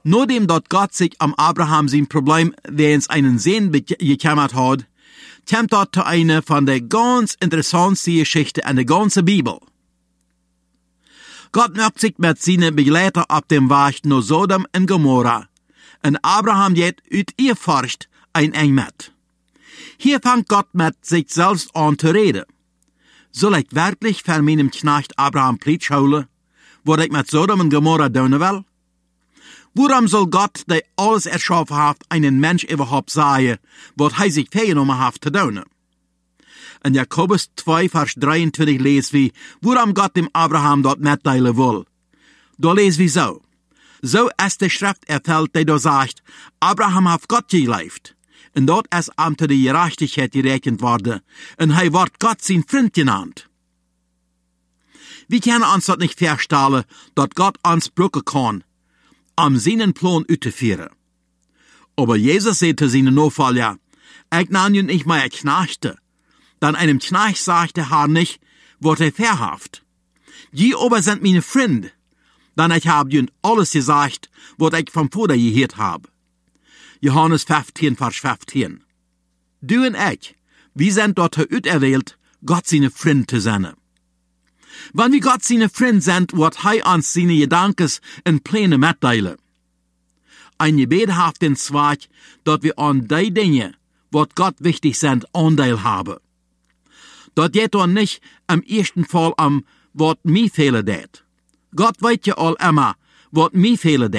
Nachdem dort Gott sich am Abraham sein Problem wegen einen Sehn gekümmert hat, kommt dort zu einer von der ganz interessantesten Geschichte in der ganzen Bibel. Gott macht sich mit seinen Begleitern auf dem Weg nach Sodom und Gomorra, und Abraham geht ut ihr forscht ein eng mit. Hier fängt Gott mit sich selbst an zu reden. Soll ich wirklich für meinem Knecht Abraham Plicht holen, wo ich mit Sodom und Gomorra tun will? Warum soll Gott, der alles erschaffen hat, einen Mensch überhaupt sagen, was er sich vorgenommen hat zu tun? In Jakobus 2, Vers 23 lesen wir, warum Gott dem Abraham dort mitteilen will. Da lesen wir so. So ist die Schrift erfüllt, die da sagt, Abraham hat Gott gelebt. Und dort ist ihm zu der Gerechtigkeit gerechnet worden. Und er wird Gott sein Freund genannt. Wir können uns dort nicht vorstellen, dass Gott uns brauchen kann, am seinen Plan auszuführen. Aber Jesus sagte zu seinen Nachfolger, ich nenne ihn nicht mehr Knechte. Dann einem Knecht sagt der Herr nicht, was er verhaft. Die aber sind meine Freunde. Dann ich habe ihnen alles gesagt, was ich vom Vater gehört habe. Johannes 15, Vers 15. Du und ich, wir sind dort auserwählt, Gott seine Freunde zu sein. Wenn wir Gott seine Freunde sind, wird er uns seine Gedanken und Pläne mitteilen. Ein Gebet hat den Zweck, dass wir an die Dinge, was Gott wichtig sind, Anteil haben. Das geht dann nicht im ersten Fall was mir fehlen det. Gott weiß ja all immer, was mir fehlen det.